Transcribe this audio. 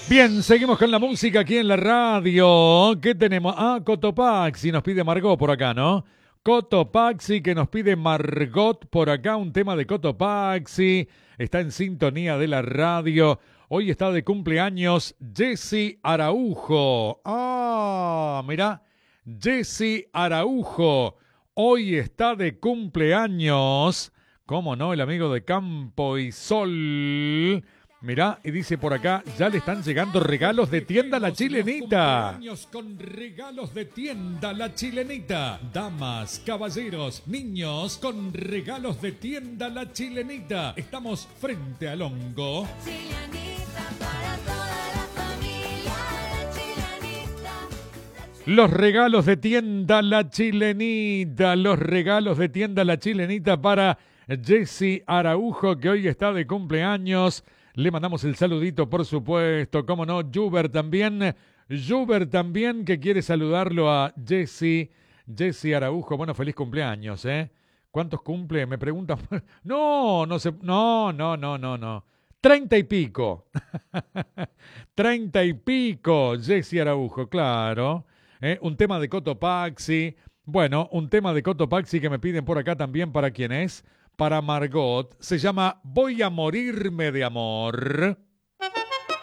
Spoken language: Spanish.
Bien, seguimos con la música aquí en la radio. ¿Qué tenemos? Ah, Cotopaxi nos pide Margot por acá, ¿no? Cotopaxi que nos pide Margot por acá, un tema de Cotopaxi. Está en sintonía de la radio. Hoy está de cumpleaños Jessy Araujo. Ah, mirá, Jessy Araujo. Hoy está de cumpleaños. ¿Cómo no? El amigo de Campo y Sol. Mirá, y dice por acá, ya le están llegando regalos de tienda La Chilenita. Cumpleaños con regalos de tienda La Chilenita. Damas, caballeros, niños, con regalos de tienda La Chilenita. Estamos frente al hongo. Chilenita para toda la familia, La Chilenita. Los regalos de tienda La Chilenita. Los regalos de tienda La Chilenita para Jessy Araujo, que hoy está de cumpleaños. Le mandamos el saludito, por supuesto, cómo no, Juber también, que quiere saludarlo a Jessy Araujo. Bueno, feliz cumpleaños, ¿eh? ¿Cuántos cumple? Me pregunta. No, 30 y pico. 30 y pico, Jessy Araujo, claro. Un tema de Cotopaxi. Bueno, un tema de Cotopaxi que me piden por acá también, ¿para quién es? Para Margot. Se llama Voy a morirme de amor.